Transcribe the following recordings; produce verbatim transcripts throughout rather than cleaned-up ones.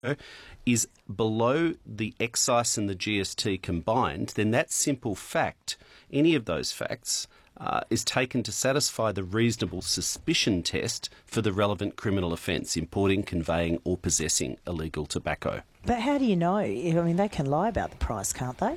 is below the excise and the G S T combined, then that simple fact, any of those facts, uh, is taken to satisfy the reasonable suspicion test for the relevant criminal offence, importing, conveying or possessing illegal tobacco. But how do you know? I mean, they can lie about the price, can't they?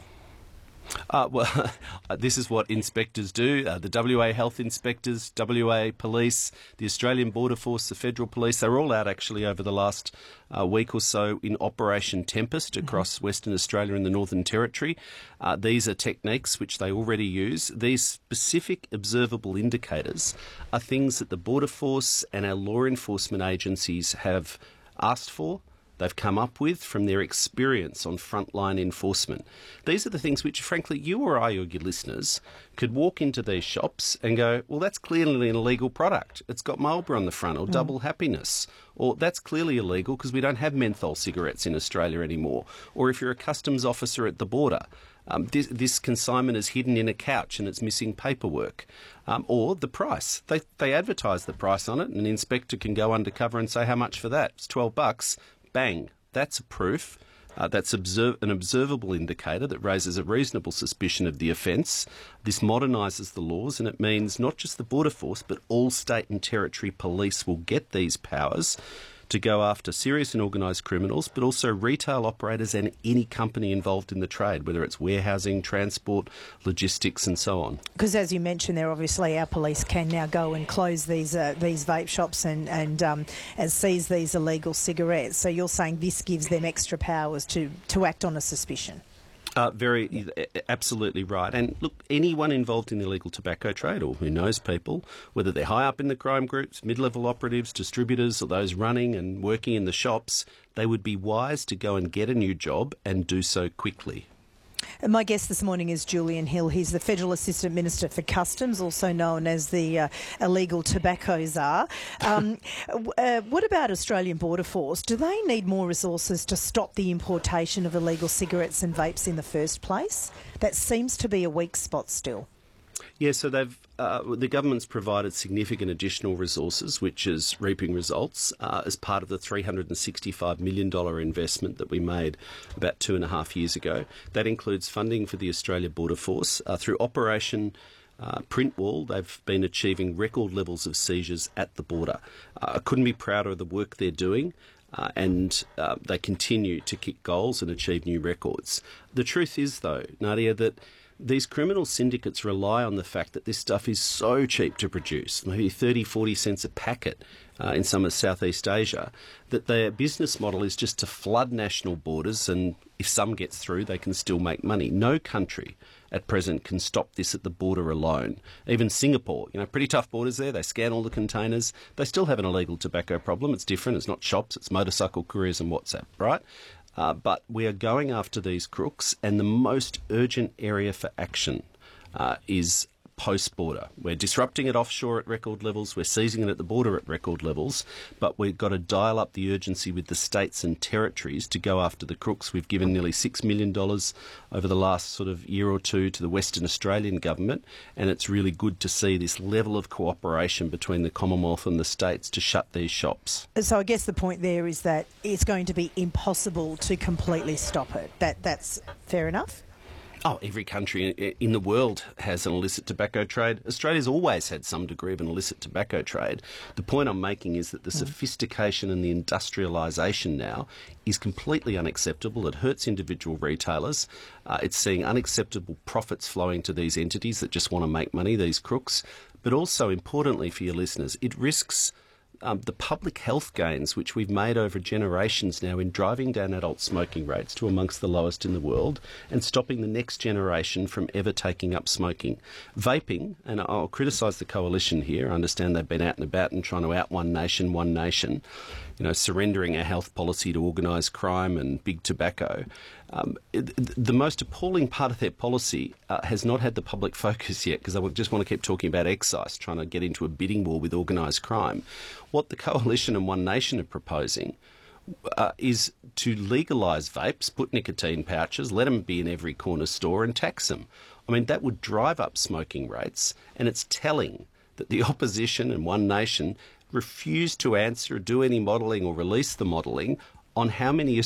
Uh, well, this is what inspectors do. Uh, the W A health inspectors, W A police, the Australian Border Force, the Federal Police, they're all out actually over the last uh, week or so in Operation Tempest across mm-hmm. Western Australia and the Northern Territory. Uh, these are techniques which they already use. These specific observable indicators are things that the Border Force and our law enforcement agencies have asked for, they've come up with from their experience on frontline enforcement. These are the things which, frankly, you or I or your listeners could walk into these shops and go, well, that's clearly an illegal product. It's got Marlboro on the front, or mm. Double Happiness. Or that's clearly illegal because we don't have menthol cigarettes in Australia anymore. Or if you're a customs officer at the border, um, this, this consignment is hidden in a couch and it's missing paperwork. Um, or the price. They, they advertise the price on it and an inspector can go undercover and say, how much for that? It's twelve bucks. Bang, that's a proof. Uh, that's observe- an observable indicator that raises a reasonable suspicion of the offence. This modernises the laws, and it means not just the Border Force, but all state and territory police will get these powers to go after serious and organised criminals, but also retail operators and any company involved in the trade, whether it's warehousing, transport, logistics and so on. Because as you mentioned there, obviously our police can now go and close these uh, these vape shops and, and, um, and seize these illegal cigarettes. So you're saying this gives them extra powers to, to act on a suspicion? Uh, very, yeah. Absolutely right. And look, anyone involved in the illegal tobacco trade or who knows people, whether they're high up in the crime groups, mid-level operatives, distributors, or those running and working in the shops, they would be wise to go and get a new job and do so quickly. And my guest this morning is Julian Hill. He's the Federal Assistant Minister for Customs, also known as the uh, illegal tobacco czar. Um, uh, what about Australian Border Force? Do they need more resources to stop the importation of illegal cigarettes and vapes in the first place? That seems to be a weak spot still. Yeah, so they've uh, the government's provided significant additional resources, which is reaping results, uh, as part of the three hundred sixty-five million dollars investment that we made about two and a half years ago. That includes funding for the Australia Border Force. Uh, through Operation uh, Printwall, they've been achieving record levels of seizures at the border. Uh, I couldn't be prouder of the work they're doing. Uh, and uh, they continue to kick goals and achieve new records. The truth is, though, Nadia, that these criminal syndicates rely on the fact that this stuff is so cheap to produce, maybe thirty, forty cents a packet uh, in some of Southeast Asia, that their business model is just to flood national borders, and if some gets through, they can still make money. No country at present can stop this at the border alone. Even Singapore, you know, pretty tough borders there. They scan all the containers. They still have an illegal tobacco problem. It's different. It's not shops. It's motorcycle couriers and WhatsApp, right? Uh, but we are going after these crooks, and the most urgent area for action uh, is post-border. We're disrupting it offshore at record levels, we're seizing it at the border at record levels, but we've got to dial up the urgency with the states and territories to go after the crooks. We've given nearly six million dollars over the last sort of year or two to the Western Australian government, and it's really good to see this level of cooperation between the Commonwealth and the states to shut these shops. So I guess the point there is that it's going to be impossible to completely stop it. That That's fair enough? Oh, every country in the world has an illicit tobacco trade. Australia's always had some degree of an illicit tobacco trade. The point I'm making is that the sophistication and the industrialisation now is completely unacceptable. It hurts individual retailers. Uh, it's seeing unacceptable profits flowing to these entities that just want to make money, these crooks. But also, importantly for your listeners, it risks Um, the public health gains which we've made over generations now in driving down adult smoking rates to amongst the lowest in the world and stopping the next generation from ever taking up smoking. Vaping, and I'll criticise the coalition here, I understand they've been out and about and trying to out one nation, one nation, you know, surrendering our health policy to organised crime and big tobacco. Um, it, the most appalling part of their policy uh, has not had the public focus yet, because I just want to keep talking about excise, trying to get into a bidding war with organised crime. What the Coalition and One Nation are proposing uh, is to legalise vapes, put nicotine pouches, let them be in every corner store and tax them. I mean, that would drive up smoking rates, and it's telling that the opposition and One Nation refuse to answer, do any modelling or release the modelling on how many